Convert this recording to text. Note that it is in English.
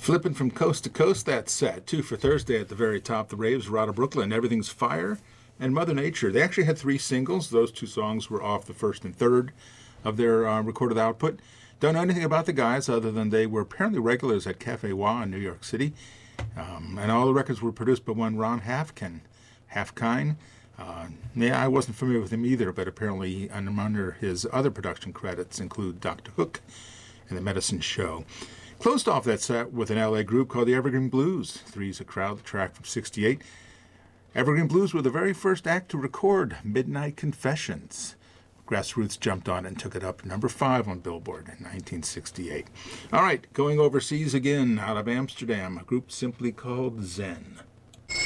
Flipping from coast to coast, that set. Two for Thursday at the very top. The Raves, Rada Brooklyn, Everything's Fire, and Mother Nature. They actually had 3 singles. Those 2 songs were off the first and third of their recorded output. Don't know anything about the guys other than they were apparently regulars at Cafe Wah in New York City. And all the records were produced by one Ron Halfkine. I wasn't familiar with him either, but apparently under his other production credits include Dr. Hook and The Medicine Show. Closed off that set with an LA group called the Evergreen Blues. Three's a Crowd, the track from '68. Evergreen Blues were the very first act to record Midnight Confessions. Grassroots jumped on it and took it up to number 5 on Billboard in 1968. All right, going overseas again, out of Amsterdam, a group simply called Zen.